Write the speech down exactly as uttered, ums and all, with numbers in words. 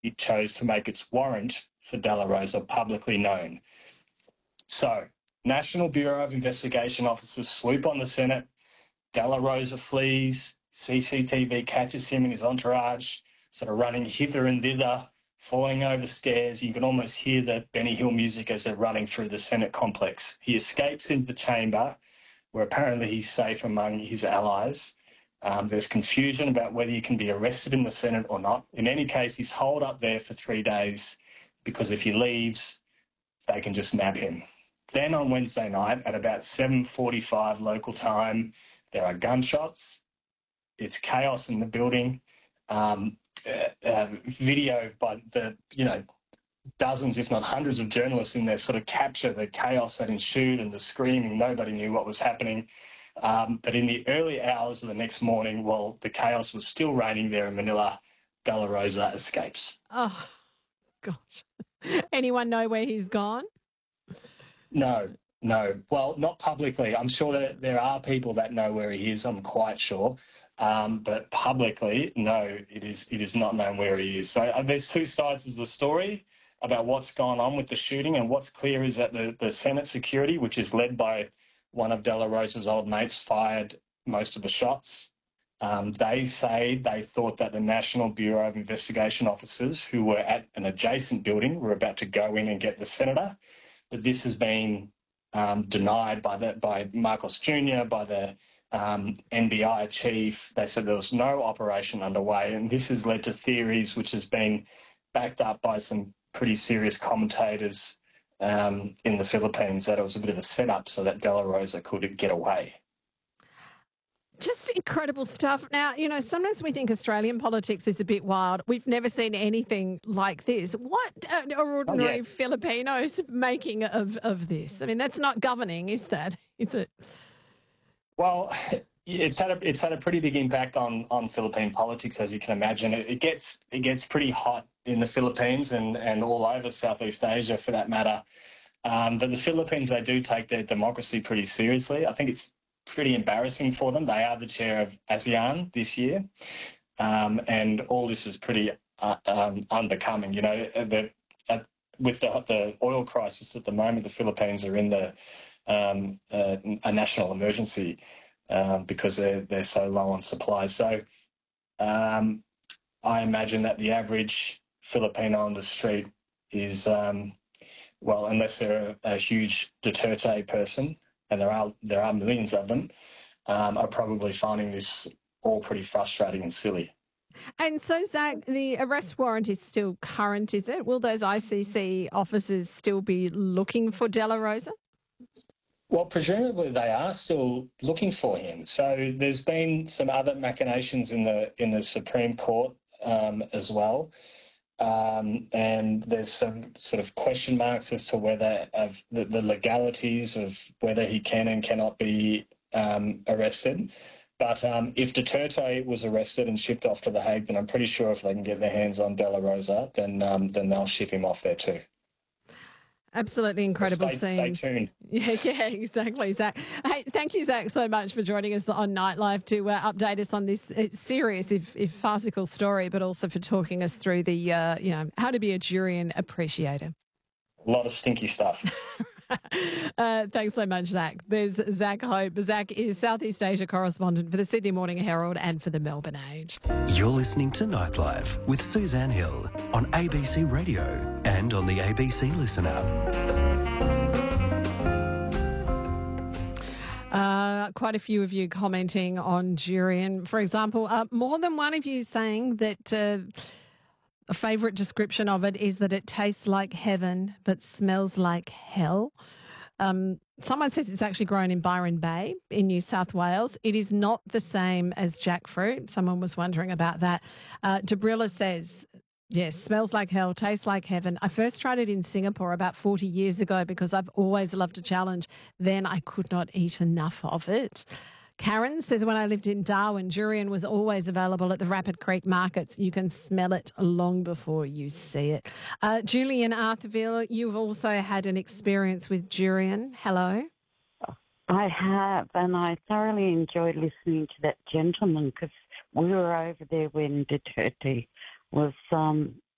it chose to make its warrant for Della Rosa publicly known. So, National Bureau of Investigation officers swoop on the Senate. Della Rosa flees. C C T V catches him and his entourage, sort of running hither and thither, falling over stairs. You can almost hear the Benny Hill music as they're running through the Senate complex. He escapes into the chamber, where apparently he's safe among his allies. Um, there's confusion about whether he can be arrested in the Senate or not. In any case, he's holed up there for three days because if he leaves, they can just nab him. Then on Wednesday night, at about seven forty-five local time, there are gunshots. It's chaos in the building. Um, uh, uh, video by the, you know, dozens, if not hundreds of journalists in there sort of capture the chaos that ensued and the screaming. Nobody knew what was happening. Um, but in the early hours of the next morning, while the chaos was still reigning there in Manila, Della Rosa escapes. Oh, gosh. Anyone know where he's gone? No, no. Well, not publicly. I'm sure that there are people that know where he is, I'm quite sure. Um, but publicly, no, it is it is not known where he is. So uh, there's two sides of the story about what's gone on with the shooting, and what's clear is that the, the Senate security, which is led by one of Della Rosa's old mates, fired most of the shots. Um, they say they thought that the National Bureau of Investigation officers who were at an adjacent building were about to go in and get the senator, but this has been um, denied by the, by Marcos Junior, by the um, N B I chief. They said there was no operation underway, and this has led to theories which has been backed up by some pretty serious commentators um, in the Philippines that it was a bit of a setup so that Della Rosa could get away. Just incredible stuff. Now, you know, sometimes we think Australian politics is a bit wild. We've never seen anything like this. What are ordinary oh, yeah. Filipinos making of, of this? I mean, that's not governing, is that? Is it? Well, it's had a it's had a pretty big impact on, on Philippine politics, as you can imagine. It, it gets it gets pretty hot in the Philippines and, and all over Southeast Asia, for that matter. Um, but the Philippines, they do take their democracy pretty seriously. I think it's pretty embarrassing for them. They are the chair of ASEAN this year, um, and all this is pretty uh, um, unbecoming. You know, the, uh, with the, the oil crisis at the moment, the Philippines are in the um, uh, a national emergency uh, because they're they're so low on supply. So um, I imagine that the average Filipino on the street is, um, well, unless they're a, a huge Duterte person, and there are there are millions of them, um, are probably finding this all pretty frustrating and silly. And so, Zach, the arrest warrant is still current, is it? Will those I C C officers still be looking for Della Rosa? Well, presumably they are still looking for him. So there's been some other machinations in the in the Supreme Court um, as well. Um, and there's some sort of question marks as to whether of the, the legalities of whether he can and cannot be um, arrested. But um, if Duterte was arrested and shipped off to The Hague, then I'm pretty sure if they can get their hands on Della Rosa, then um, then they'll ship him off there too. Absolutely incredible stay, scene. Stay tuned. Yeah, yeah, exactly, Zach. Hey, thank you, Zach, so much for joining us on Nightlife to uh, update us on this uh, serious, if, if farcical story, but also for talking us through the, uh, you know, how to be a Jurien appreciator. A lot of stinky stuff. uh, thanks so much, Zach. There's Zach Hope. Zach is Southeast Asia correspondent for the Sydney Morning Herald and for the Melbourne Age. You're listening to Nightlife with Suzanne Hill on A B C Radio and on the A B C Listen app. Uh, quite a few of you commenting on Jurien. For example, uh, more than one of you saying that uh, a favourite description of it is that it tastes like heaven but smells like hell. Um, someone says it's actually grown in Byron Bay in New South Wales. It is not the same as jackfruit. Someone was wondering about that. Uh, Debrilla says, yes, smells like hell, tastes like heaven. I first tried it in Singapore about forty years ago because I've always loved a challenge. Then I could not eat enough of it. Karen says, when I lived in Darwin, Jurien was always available at the Rapid Creek markets. You can smell it long before you see it. Uh, Julie in Arthurville, you've also had an experience with Jurien. Hello. I have, and I thoroughly enjoyed listening to that gentleman because we were over there when Duterte was um,